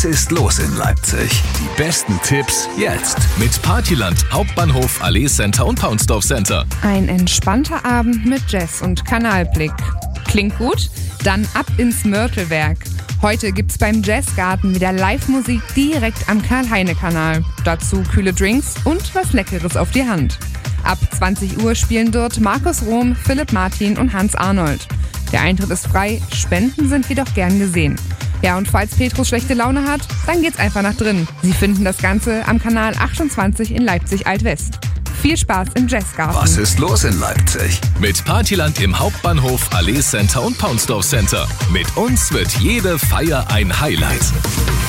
Was ist los in Leipzig? Die besten Tipps jetzt. Mit Partyland, Hauptbahnhof, Allee Center und Paunsdorf Center. Ein entspannter Abend mit Jazz und Kanalblick. Klingt gut? Dann ab ins Mörtelwerk. Heute gibt's beim Jazzgarten wieder Live-Musik direkt am Karl-Heine-Kanal. Dazu kühle Drinks und was Leckeres auf die Hand. Ab 20 Uhr spielen dort Markus Rohm, Philipp Martin und Hans Arnold. Der Eintritt ist frei, Spenden sind jedoch gern gesehen. Ja, und falls Petrus schlechte Laune hat, dann geht's einfach nach drinnen. Sie finden das Ganze am Kanal 28 in Leipzig Alt-West. Viel Spaß im Jazzgarten. Was ist los in Leipzig? Mit Partyland im Hauptbahnhof, Allee Center und Paunsdorf Center. Mit uns wird jede Feier ein Highlight.